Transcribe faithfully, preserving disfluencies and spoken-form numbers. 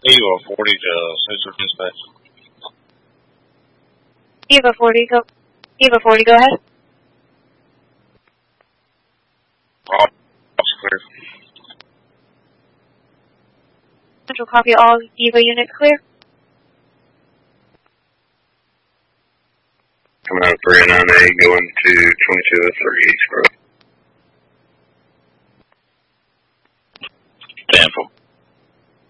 Evo forty to Central Dispatch. Evo forty, go. Evo forty, go ahead. All clear. Central copy, all Evo units clear. Coming out of three oh nine A, going to twenty-two oh three East Road. Stanford.